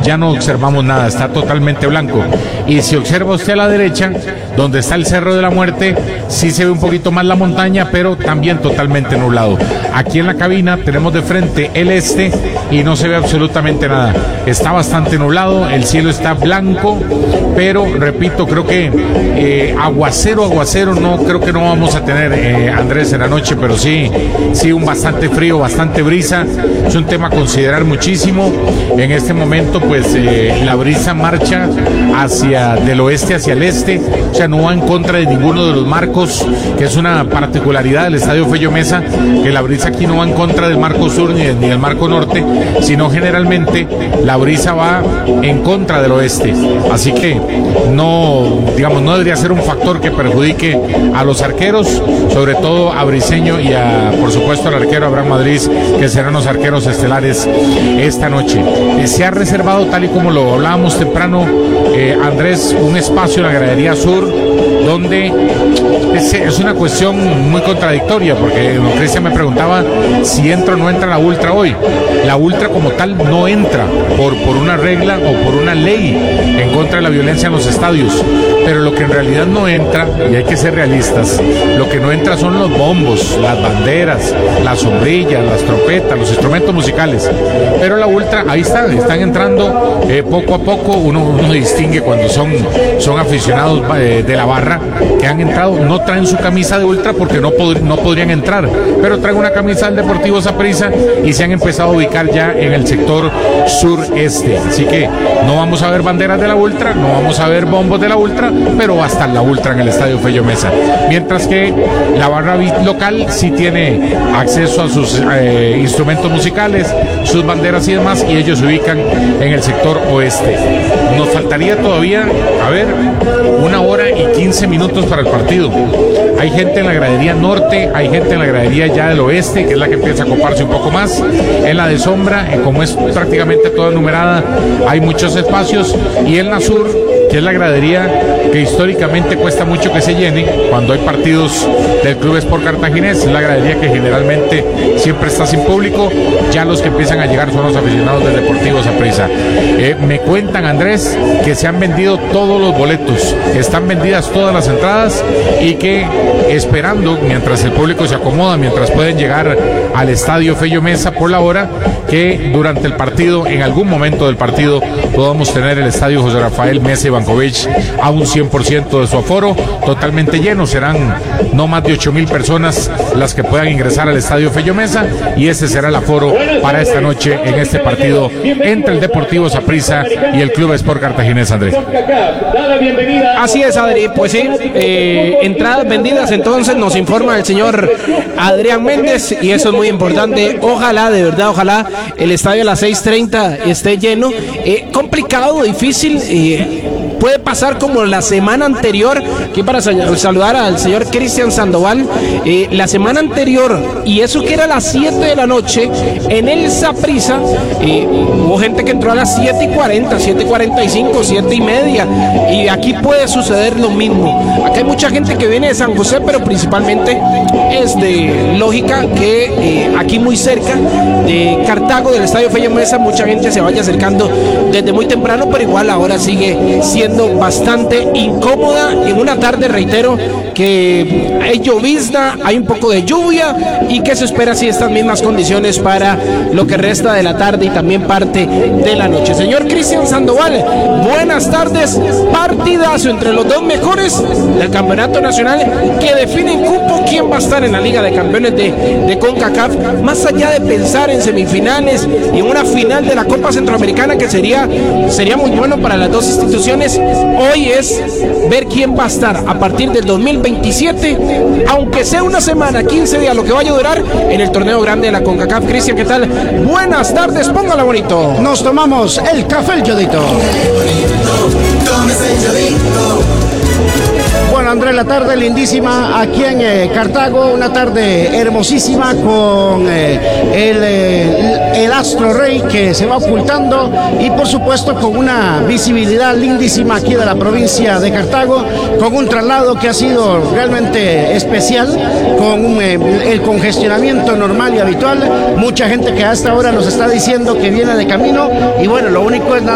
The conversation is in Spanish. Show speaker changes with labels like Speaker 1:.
Speaker 1: ya no observamos nada, está totalmente blanco. Y si observa usted a la derecha, donde está el Cerro de la Muerte, sí se ve un poquito más la montaña, pero también totalmente nublado. Aquí en la cabina tenemos de frente el este y no se ve absolutamente nada. Está bastante nublado, el cielo está blanco, pero repito, creo que aguacero no, creo que no vamos a tener, Andrés, en la noche, pero sí un bastante frío, bastante brisa. Es un tema a considerar muchísimo. En este momento, pues la brisa marcha del oeste hacia el este, o sea, no va en contra de ninguno de los marcos, que es una particularidad del Estadio Fello Mesa, que la brisa aquí no va en contra del marco sur ni del marco norte, sino generalmente la brisa va en contra del oeste. Así que no debería ser un factor que perjudique a los arqueros, sobre todo a Briseño y por supuesto al arquero Abraham Madrid, que serán los arqueros estelares esta noche. Se ha reservado, tal y como lo hablábamos temprano, Andrés, un espacio en la gradería sur, donde es una cuestión muy contradictoria, porque don Cristian me preguntaba si entra o no entra la ultra hoy. La ultra como tal no entra por una regla o por una ley en contra de la violencia en los estadios, pero lo que en realidad no entra, y hay que ser realistas, lo que no entra son los bombos, las banderas, las sombrillas, las trompetas, los instrumentos musicales, pero la ultra, ahí están entrando poco a poco. Uno distingue cuando son aficionados de la barra que han entrado. No traen su camisa de ultra porque no podrían entrar, pero traen una camisa del Deportivo Saprissa y se han empezado a ubicar ya en el sector sureste. Así que no vamos a ver banderas de la ultra, no vamos a ver bombos de la ultra, pero va a estar la ultra en el Estadio Fello Mesa. Mientras que la barra local sí tiene acceso a sus instrumentos musicales, sus banderas y demás, y ellos se ubican en el sector oeste. Nos faltaría todavía, 1 hora y 15 minutos para el partido. Hay gente en la gradería norte, hay gente en la gradería ya del oeste, que es la que empieza a coparse un poco más. En la de sombra, como es prácticamente toda numerada, hay muchos espacios, y en la sur, que es la gradería que históricamente cuesta mucho que se llene cuando hay partidos del Club Sport Cartaginés, es la gradería que generalmente siempre está sin público. Ya los que empiezan a llegar son los aficionados del Deportivo Saprissa. Me cuentan, Andrés, que se han vendido todos los boletos, que están vendidas todas las entradas, y que esperando, mientras el público se acomoda, mientras pueden llegar al Estadio Fello Mesa por la hora, que durante el partido, en algún momento del partido, podamos tener el Estadio José Rafael Mesa Ivankovich a un 100% de su aforo, totalmente lleno. Serán no más de 8,000 personas las que puedan ingresar al Estadio Fello Mesa, y ese será el aforo para esta noche en este partido entre el Deportivo Saprissa y el Club Sport Cartaginés, Andrés.
Speaker 2: Así es, Adri, pues sí, entradas vendidas, entonces nos informa el señor Adrián Méndez, y eso es muy importante. Ojalá, de verdad, ojalá el estadio a las 6:30 esté lleno. Complicado, difícil, puede pasar como la semana anterior, que para saludar al señor Cristian Sandoval, la semana anterior, y eso que era a las 7 de la noche, en el Saprissa, hubo gente que entró a las 7:40, 7:45, 7:30, y aquí puede suceder lo mismo. Acá hay mucha gente que viene de San José, pero principalmente es de lógica que aquí muy cerca de Cartago, del Estadio Fello Mesa, mucha gente se vaya acercando desde muy temprano, pero igual ahora sigue siendo bastante incómoda en una tarde, reitero, que hay llovizna, hay un poco de lluvia, y que se espera así estas mismas condiciones para lo que resta de la tarde y también parte de la noche. Señor Cristian Sandoval, buenas tardes. Partidazo entre los dos mejores del campeonato nacional, que definen cupo, quién va a estar en la Liga de Campeones de CONCACAF, más allá de pensar en semifinales y en una final de la Copa Centroamericana, que sería muy bueno para las dos instituciones. Hoy es ver quién va a estar a partir del 2027, aunque sea una semana, 15 días, lo que vaya a durar en el torneo grande de la CONCACAF. Cristian, ¿qué tal? Buenas tardes, póngala bonito.
Speaker 3: Nos tomamos el café El Yodito. Bueno, Andrés, la tarde lindísima aquí en Cartago, una tarde hermosísima con el Astro Rey que se va ocultando, y por supuesto con una visibilidad lindísima aquí de la provincia de Cartago, con un traslado que ha sido realmente especial, con el congestionamiento normal y habitual, mucha gente que a esta hora nos está diciendo que viene de camino, y bueno, lo único es nada